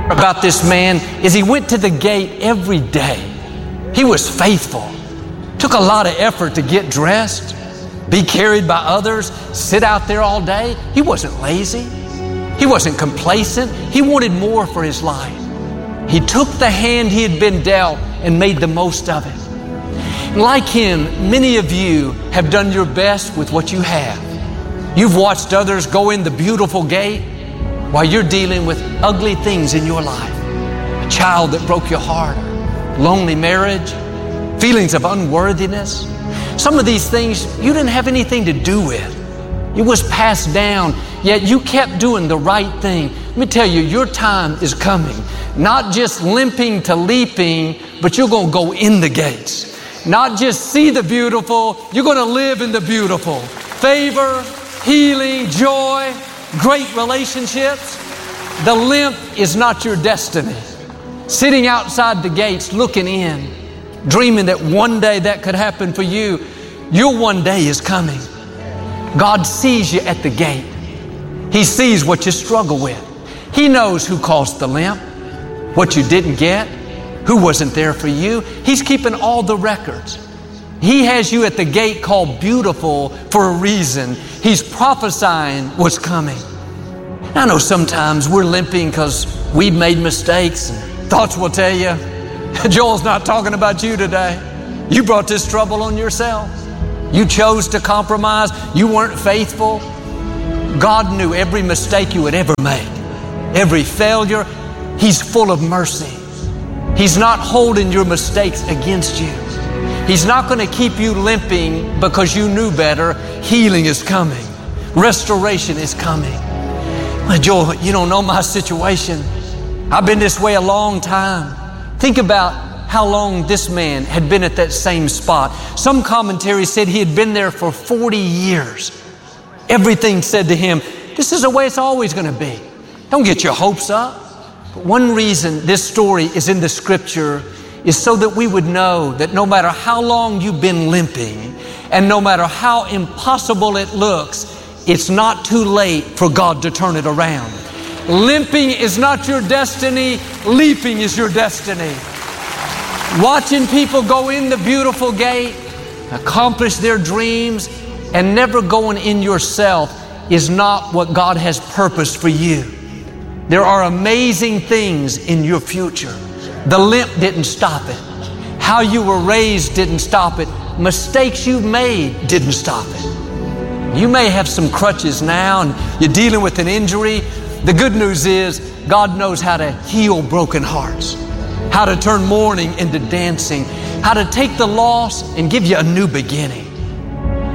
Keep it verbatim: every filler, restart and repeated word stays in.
About this man is he went to the gate every day. He was faithful. Took a lot of effort to get dressed, be carried by others, sit out there all day. He wasn't lazy. He wasn't complacent. He wanted more for his life. He took the hand he had been dealt and made the most of it. And like him, many of you have done your best with what you have. You've watched others go in the beautiful gate while you're dealing with ugly things in your life. A child that broke your heart, lonely marriage, feelings of unworthiness. Some of these things you didn't have anything to do with. It was passed down, yet you kept doing the right thing. Let me tell you, your time is coming. Not just limping to leaping, but you're going to go in the gates. Not just see the beautiful, you're going to live in the beautiful. Favor, healing, joy, great relationships. The limp is not your destiny. Sitting outside the gates, looking in, dreaming that one day that could happen for you, your one day is coming. God sees you at the gate. He sees what you struggle with. He knows who caused the limp, what you didn't get, who wasn't there for you. He's keeping all the records. He has you at the gate called beautiful for a reason. He's prophesying what's coming. I know sometimes we're limping because we've made mistakes. And thoughts will tell you, Joel's not talking about you today. You brought this trouble on yourself. You chose to compromise. You weren't faithful. God knew every mistake you would ever make, every failure. He's full of mercy. He's not holding your mistakes against you. He's not going to keep you limping because you knew better. Healing is coming. Restoration is coming. Well, Joel, you don't know my situation. I've been this way a long time. Think about how long this man had been at that same spot. Some commentaries said he had been there for forty years. Everything said to him, this is the way it's always going to be. Don't get your hopes up. But one reason this story is in the scripture is so that we would know that no matter how long you've been limping and no matter how impossible it looks, it's not too late for God to turn it around. Limping is not your destiny. Leaping is your destiny. Watching people go in the beautiful gate, accomplish their dreams, and never going in yourself is not what God has purposed for you. There are amazing things in your future. The limp didn't stop it. How you were raised didn't stop it. Mistakes you made didn't stop it. You may have some crutches now and you're dealing with an injury. The good news is God knows how to heal broken hearts, how to turn mourning into dancing, how to take the loss and give you a new beginning.